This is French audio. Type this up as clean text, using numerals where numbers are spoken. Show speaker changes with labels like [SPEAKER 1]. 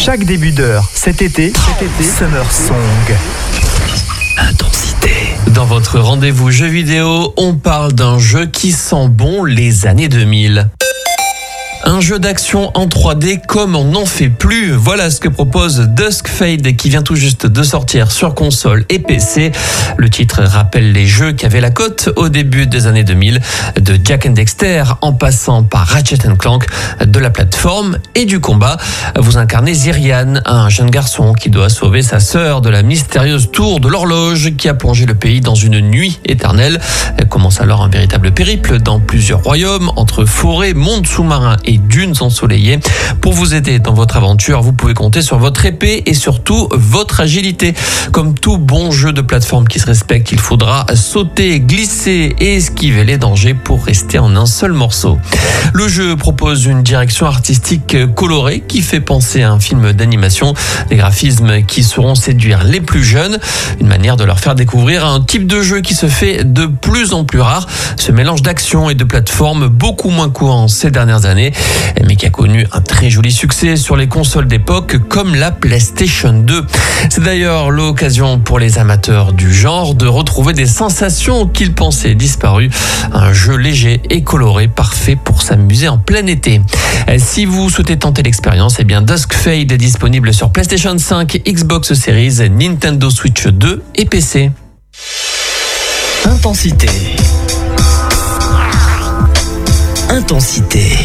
[SPEAKER 1] Chaque début d'heure, cet été, Summer Song.
[SPEAKER 2] Intensité. Dans votre rendez-vous jeux vidéo, on parle d'un jeu qui sent bon les années 2000. Un jeu d'action en 3D comme on n'en fait plus. Voilà ce que propose Dusk Fade qui vient tout juste de sortir sur console et PC. Le titre rappelle les jeux qui avaient la cote au début des années 2000, de Jak and Dexter en passant par Ratchet & Clank, de la plateforme et du combat. Vous incarnez Zirian, un jeune garçon qui doit sauver sa sœur de la mystérieuse tour de l'horloge qui a plongé le pays dans une nuit éternelle. Commence alors un véritable périple dans plusieurs royaumes, entre forêts, mondes sous-marins et dunes ensoleillées. Pour vous aider dans votre aventure, vous pouvez compter sur votre épée et surtout votre agilité. Comme tout bon jeu de plateforme qui se respecte, il faudra sauter, glisser et esquiver les dangers pour rester en un seul morceau. Le jeu propose une direction artistique colorée qui fait penser à un film d'animation, des graphismes qui sauront séduire les plus jeunes, une manière de leur faire découvrir un type de jeu qui se fait de plus en plus rare, ce mélange d'action et de plateforme beaucoup moins courant ces dernières années, mais qui a connu un très joli succès sur les consoles d'époque comme la PlayStation 2. C'est d'ailleurs l'occasion pour les amateurs du genre de retrouver des sensations qu'ils pensaient disparues. Un jeu léger et coloré, parfait pour s'amuser en plein été. Si vous souhaitez tenter l'expérience, Dusk Fade est disponible sur PlayStation 5, Xbox Series, Nintendo Switch 2 et PC.
[SPEAKER 3] Intensité.